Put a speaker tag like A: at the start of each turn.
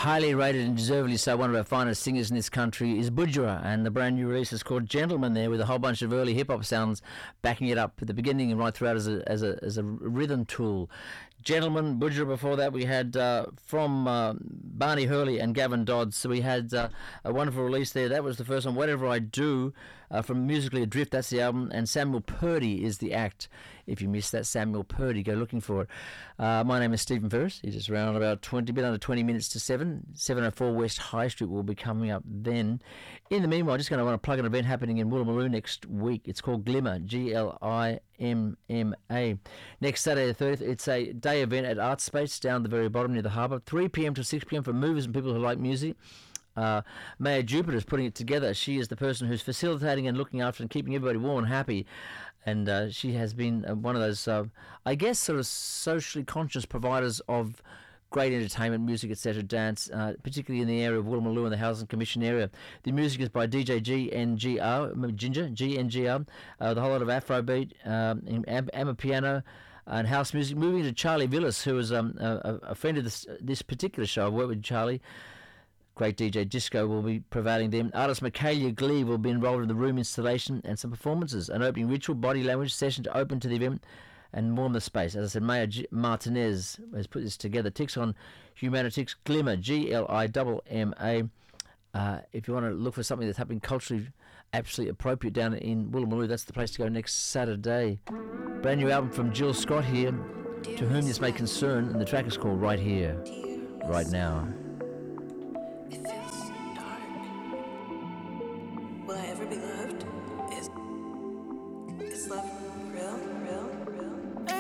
A: highly rated and deservedly so, one of our finest singers in this country is Budjerah, and the brand new release is called Gentleman there, with a whole bunch of early hip-hop sounds backing it up at the beginning and right throughout as a rhythm tool. Gentleman, Budjerah. Before that we had from Barney Hurley and Gavin Dodds, so we had a wonderful release there. That was the first one, Whatever I Do, from Musically Adrift, that's the album, and Samuel Purdy is the act. If you missed that, Samuel Purdy, go looking for it. My name is Stephen Ferris. It's just around about bit under 20 minutes to 704 West High Street will be coming up then. In the meanwhile, I'm just going to want to plug an event happening in Woolloomooloo next week. It's called Glimmer, Glimma. Next Saturday the 30th, it's a day event at Art Space down the very bottom near the harbour, 3 p.m. to 6 p.m. for movers and people who like music. Maya Jupiter is putting it together. She is the person who's facilitating and looking after and keeping everybody warm and happy, and she has been one of those, I guess, sort of socially conscious providers of great entertainment, music, etc., dance, particularly in the area of Woolloomooloo and the Housing Commission area. The music is by DJ GNGR, Ginger, GNGR, the whole lot of Afrobeat, Amapiano, and house music. Moving to Charlie Villas, who is a friend of this particular show. I've worked with Charlie. Great DJ Disco will be providing them. Artist Michaela Glee will be involved in the room installation and some performances. An opening ritual, body language session to open to the event and warm the space. As I said, Maya Martinez has put this together. Ticks on Humanitix, Glimmer, Glimma. If you want to look for something that's happening culturally absolutely appropriate down in Woolloomooloo, that's the place to go next Saturday. Brand new album from Jill Scott here, To Whom This May Concern, and the track is called Right Here, Right Now.